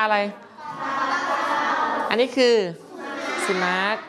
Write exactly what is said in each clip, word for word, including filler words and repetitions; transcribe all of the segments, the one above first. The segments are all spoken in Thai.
อะไรอันนี้คือสุนัข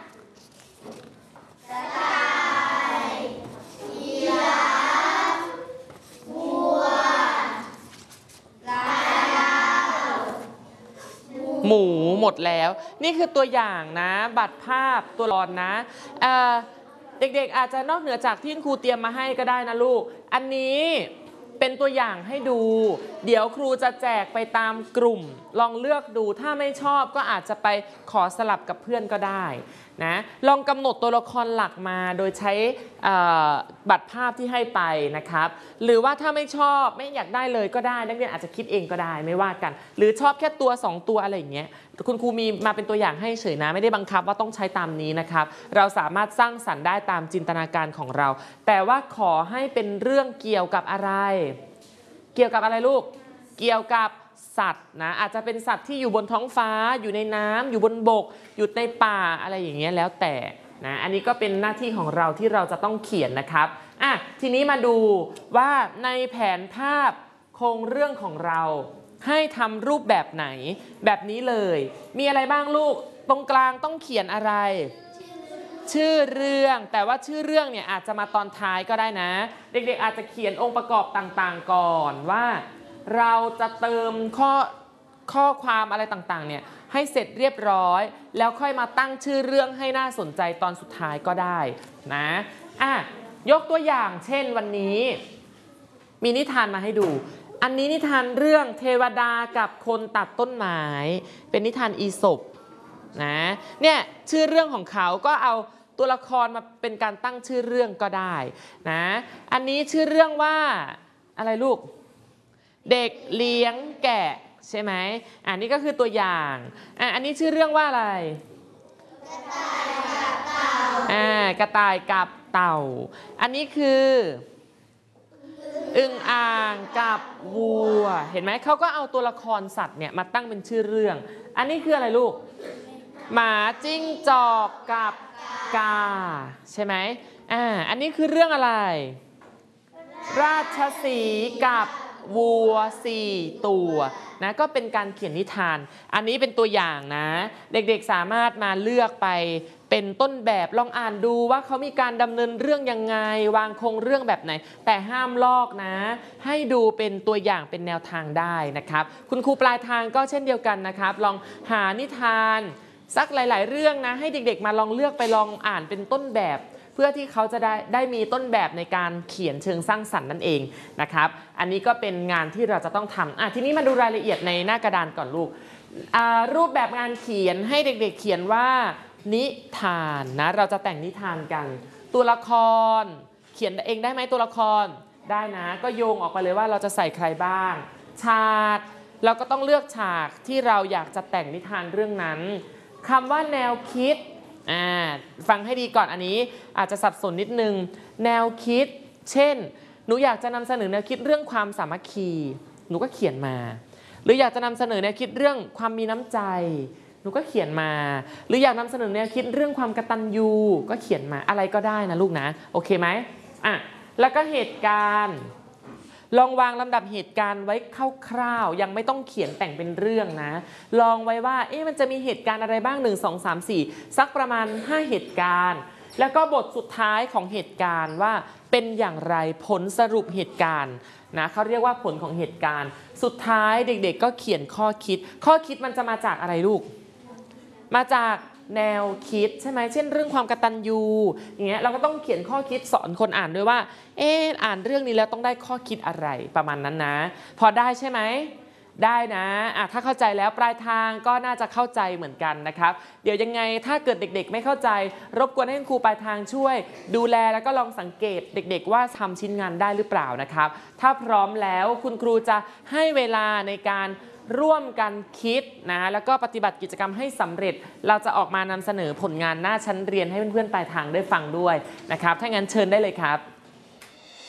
หมูหมดแล้วนี่คือตัวอย่างนะบัตรภาพตัวรอนนะเเด็กๆอาจจะนอกเหนือจากที่ครูเตรียมมาให้ก็ได้นะลูกอันนี้เป็นตัวอย่างให้ดูเดี๋ยวครูจะแจกไปตามกลุ่มลองเลือกดูถ้าไม่ชอบก็อาจจะไปขอสลับกับเพื่อนก็ได้นะลองกำหนดตัวละครหลักมาโดยใช้บัตรภาพที่ให้ไปนะครับหรือว่าถ้าไม่ชอบไม่อยากได้เลยก็ได้นักเรียนอาจจะคิดเองก็ได้ไม่ว่ากันหรือชอบแค่ตัวสองตัวอะไรอย่างเงี้ยคุณครูมีมาเป็นตัวอย่างให้เฉยนะไม่ได้บังคับว่าต้องใช้ตามนี้นะครับเราสามารถสร้างสรรค์ได้ตามจินตนาการของเราแต่ว่าขอให้เป็นเรื่องเกี่ยวกับอะไรเกี่ยวกับอะไรลูกเกี่ยวกับสัตว์นะอาจจะเป็นสัตว์ที่อยู่บนท้องฟ้าอยู่ในน้ำอยู่บนบกอยู่ในป่าอะไรอย่างเงี้ยแล้วแต่นะอันนี้ก็เป็นหน้าที่ของเราที่เราจะต้องเขียนนะครับอ่ะทีนี้มาดูว่าในแผนภาพโครงเรื่องของเราให้ทำรูปแบบไหนแบบนี้เลยมีอะไรบ้างลูกตรงกลางต้องเขียนอะไรชื่อเรื่องแต่ว่าชื่อเรื่องเนี่ยอาจจะมาตอนท้ายก็ได้นะเด็กๆอาจจะเขียนองค์ประกอบต่างๆก่อนว่าเราจะเติมข้อข้อความอะไรต่างๆเนี่ยให้เสร็จเรียบร้อยแล้วค่อยมาตั้งชื่อเรื่องให้น่าสนใจตอนสุดท้ายก็ได้นะอ่ะยกตัวอย่างเช่นวันนี้มีนิทานมาให้ดูอันนี้นิทานเรื่องเทวดากับคนตัดต้นไม้เป็นนิทานอีสปนะเนี่ยชื่อเรื่องของเขาก็เอาตัวละครมาเป็นการตั้งชื่อเรื่องก็ได้นะอันนี้ชื่อเรื่องว่าอะไรลูกเด็กเลี้ยงแกะใช่ไหมอันนี้ก็คือตัวอย่างอ่ะอันนี้ชื่อเรื่องว่าอะไรกระต่ายกับเต่าอ่ากระต่ายกับเต่าอันนี้คืออึ่งอ่างกับวัวเห็นไหมเขาก็เอาตัวละครสัตว์เนี่ยมาตั้งเป็นชื่อเรื่องอันนี้คืออะไรลูกหมาจิ้งจอกกับกาใช่ไหมอ่าอันนี้คือเรื่องอะไรราชสีห์กับวัวสี่ตัวนะก็เป็นการเขียนนิทานอันนี้เป็นตัวอย่างนะเด็กๆสามารถมาเลือกไปเป็นต้นแบบลองอ่านดูว่าเขามีการดำเนินเรื่องยังไงวางโครงเรื่องแบบไหนแต่ห้ามลอกนะให้ดูเป็นตัวอย่างเป็นแนวทางได้นะครับคุณครูปลายทางก็เช่นเดียวกันนะครับลองหานิทานสักหลายๆเรื่องนะให้เด็กๆมาลองเลือกไปลองอ่านเป็นต้นแบบเพื่อที่เขาจะได้ได้มีต้นแบบในการเขียนเชิงสร้างสรรค์นั่นเองนะครับอันนี้ก็เป็นงานที่เราจะต้องทำอ่ะทีนี้มาดูรายละเอียดในหน้ากระดานก่อนลูกรูปแบบงานเขียนให้เด็กๆเขียนว่านิทานนะเราจะแต่งนิทานกันตัวละครเขียนเองได้ไหมตัวละครได้นะก็โยงออกไปเลยว่าเราจะใส่ใครบ้างฉากเราก็ต้องเลือกฉากที่เราอยากจะแต่งนิทานเรื่องนั้นคำว่าแนวคิดอ่าฟังให้ดีก่อนอันนี้อาจจะสับสนนิดนึงแนวคิดเช่นหนูอยากจะนำเสนอแนวคิดเรื่องความสามัคคีหนูก็เขียนมาหรืออยากจะนำเสนอแนวคิดเรื่องความมีน้ำใจหนูก็เขียนมาหรืออยากนำเสนอแนวคิดเรื่องความกตัญญูก็เขียนมาอะไรก็ได้นะลูกนะโอเคไหมอ่ะแล้วก็เหตุการณ์ลองวางลำดับเหตุการณ์ไว้คร่าวๆยังไม่ต้องเขียนแต่งเป็นเรื่องนะลองไว้ว่าเอ๊ะมันจะมีเหตุการณ์อะไรบ้างหนึ่ง สอง สาม สี่สักประมาณห้าเหตุการณ์แล้วก็บทสุดท้ายของเหตุการณ์ว่าเป็นอย่างไรผลสรุปเหตุการณ์นะเขาเรียกว่าผลของเหตุการณ์สุดท้ายเด็กๆก็เขียนข้อคิดข้อคิดมันจะมาจากอะไรลูกมาจากแนวคิดใช่ไหมเช่นเรื่องความกตัญญูอย่างเงี้ยเราก็ต้องเขียนข้อคิดสอนคนอ่านด้วยว่าเอออ่านเรื่องนี้แล้วต้องได้ข้อคิดอะไรประมาณนั้นนะพอได้ใช่ไหมได้นะอ่ะถ้าเข้าใจแล้วปลายทางก็น่าจะเข้าใจเหมือนกันนะครับเดี๋ยวยังไงถ้าเกิดเด็กๆไม่เข้าใจรบกวนให้คุณครูปลายทางช่วยดูแลแล้วก็ลองสังเกตเด็กๆว่าทำชิ้นงานได้หรือเปล่านะครับถ้าพร้อมแล้วคุณครูจะให้เวลาในการร่วมกันคิดนะแล้วก็ปฏิบัติกิจกรรมให้สำเร็จเราจะออกมานำเสนอผลงานหน้าชั้นเรียนให้เพื่อนๆปลายทางได้ฟังด้วยนะครับถ้างั้นเชิญได้เลยครับ